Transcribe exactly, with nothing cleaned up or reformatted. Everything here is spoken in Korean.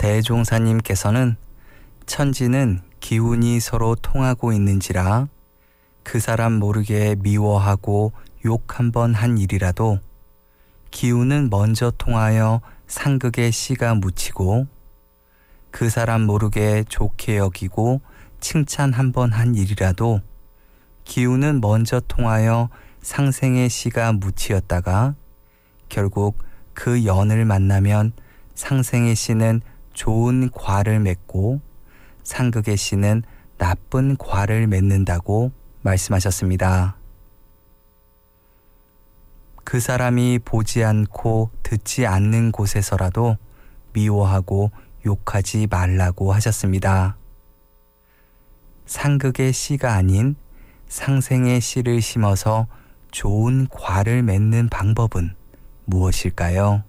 대종사님께서는 천지는 기운이 서로 통하고 있는지라 그 사람 모르게 미워하고 욕 한 번 한 일이라도 기운은 먼저 통하여 상극의 씨가 묻히고 그 사람 모르게 좋게 여기고 칭찬 한 번 한 일이라도 기운은 먼저 통하여 상생의 씨가 묻히었다가 결국 그 연을 만나면 상생의 씨는 좋은 과를 맺고 상극의 씨는 나쁜 과를 맺는다고 말씀하셨습니다. 그 사람이 보지 않고 듣지 않는 곳에서라도 미워하고 욕하지 말라고 하셨습니다. 상극의 씨가 아닌 상생의 씨를 심어서 좋은 과를 맺는 방법은 무엇일까요?